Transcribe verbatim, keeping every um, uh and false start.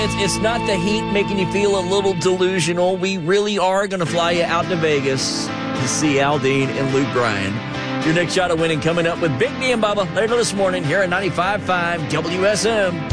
It's, it's not the heat making you feel a little delusional. We really are going to fly you out to Vegas to see Aldine and Luke Bryan. Your next shot of winning coming up with Big D and Bubba later this morning here at ninety-five point five W S M.